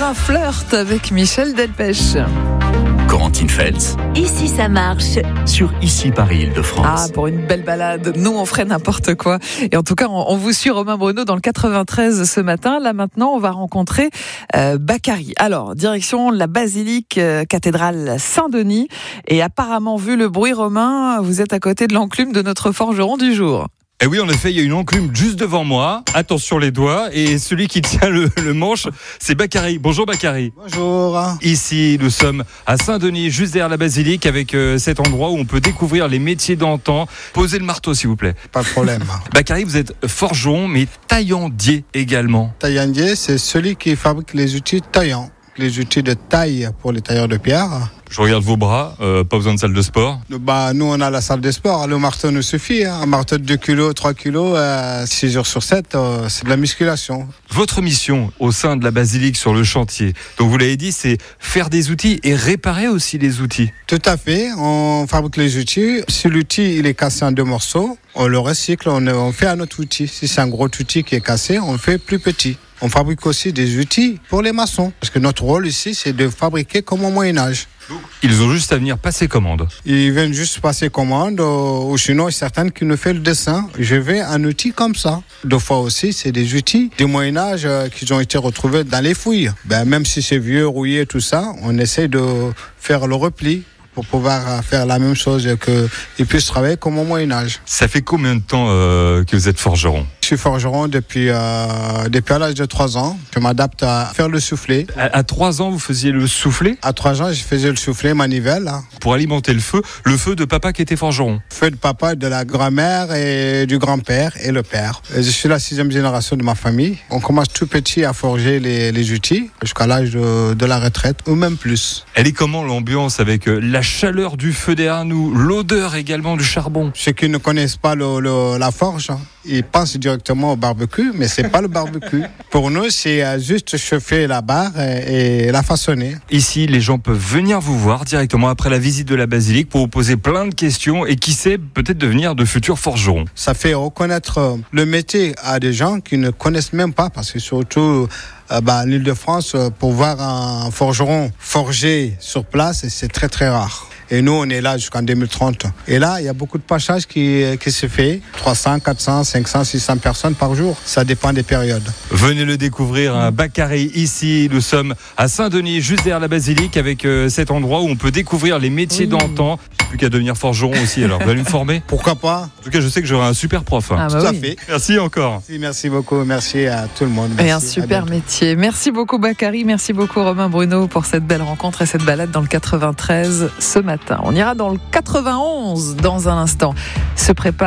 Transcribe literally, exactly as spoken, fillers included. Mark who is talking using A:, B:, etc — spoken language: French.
A: Romain flirte avec Michel Delpech.
B: Corentine Feltz.
C: Ici ça marche.
B: Sur Ici Paris Île-de-France.
A: Ah, pour une belle balade, nous on ferait n'importe quoi. Et en tout cas, on, on vous suit Romain Bruno dans le quatre-vingt-treize ce matin. Là maintenant, on va rencontrer euh, Bakary. Alors, direction la basilique euh, cathédrale Saint-Denis. Et apparemment, vu le bruit, Romain, vous êtes à côté de l'enclume de notre forgeron du jour.
D: Et oui, en effet, il y a une enclume juste devant moi. Attention les doigts. Et celui qui tient le, le manche, c'est Bakary. Bonjour Bakary.
E: Bonjour.
D: Ici, nous sommes à Saint-Denis, juste derrière la basilique, avec euh, cet endroit où on peut découvrir les métiers d'antan. Posez le marteau, s'il vous plaît.
E: Pas de problème.
D: Bakary, vous êtes forgeron, mais taillandier également.
E: Taillandier, c'est celui qui fabrique les outils taillants, les outils de taille pour les tailleurs de pierre.
D: Je regarde vos bras, euh, pas besoin de salle de sport.
E: Bah, nous, on a la salle de sport. Le marteau nous suffit. Hein. Un marteau de deux kilos, trois kilos, euh, six jours sur sept, euh, c'est de la musculation.
D: Votre mission au sein de la basilique sur le chantier, donc vous l'avez dit, c'est faire des outils et réparer aussi les outils.
E: Tout à fait. On fabrique les outils. Si l'outil il est cassé en deux morceaux, on le recycle, on, on fait un autre outil. Si c'est un gros outil qui est cassé, on le fait plus petit. On fabrique aussi des outils pour les maçons. Parce que notre rôle ici, c'est de fabriquer comme au Moyen-Âge.
D: Ils ont juste à venir passer commande.
E: Ils viennent juste passer commande, ou sinon, certaines qui nous fait le dessin. Je vais un outil comme ça. Deux fois aussi, c'est des outils du Moyen-Âge qui ont été retrouvés dans les fouilles. Ben, même si c'est vieux, rouillé, tout ça, on essaie de faire le repli pour pouvoir faire la même chose et qu'ils puissent travailler comme au Moyen-Âge.
D: Ça fait combien de temps euh, que vous êtes forgeron ?
E: Je suis forgeron depuis, euh, depuis à l'âge de trois ans. Je m'adapte à faire le soufflet.
D: À, à trois ans, vous faisiez le soufflet ?
E: À trois ans, je faisais le soufflet manivelle. Hein.
D: Pour alimenter le feu, le feu de papa qui était forgeron.
E: Feu de papa, de la grand-mère et du grand-père et le père. Et je suis la sixième génération de ma famille. On commence tout petit à forger les, les outils jusqu'à l'âge de, de la retraite ou même plus.
D: Elle est comment l'ambiance avec euh, la chaleur du feu derrière nous, l'odeur également du charbon ?
E: Ceux qui ne connaissent pas le, le, la forge, hein, ils pensent directement au barbecue, mais c'est pas le barbecue. Pour nous, c'est juste chauffer la barre et, et la façonner.
D: Ici, les gens peuvent venir vous voir directement après la visite de la basilique pour vous poser plein de questions et qui sait, peut-être devenir de futurs forgerons.
E: Ça fait reconnaître le métier à des gens qui ne connaissent même pas, parce que surtout euh, bah, l'Île-de-France, pour voir un forgeron forger sur place, c'est très très rare. Et nous, on est là jusqu'en deux mille trente. Et là, il y a beaucoup de passage qui, qui se fait. trois cents, quatre cents, cinq cents, six cents personnes par jour. Ça dépend des périodes.
D: Venez le découvrir, un Bakary ici. Nous sommes à Saint-Denis, juste derrière la basilique, avec euh, cet endroit où on peut découvrir les métiers oui. d'antan. Plus qu'à devenir forgeron aussi. Alors, vous allez me former ?
E: Pourquoi pas ?
D: En tout cas, je sais que j'aurai un super prof. Hein.
A: Ah bah
E: tout
A: oui.
E: à fait.
D: Merci encore.
E: Merci, merci beaucoup. Merci à tout le monde. Merci.
A: Et un super métier. Merci beaucoup Bakary. Merci beaucoup Romain Bruno pour cette belle rencontre et cette balade dans le quatre-vingt-treize ce matin. On ira dans le quatre-vingt-onze dans un instant. Se prépare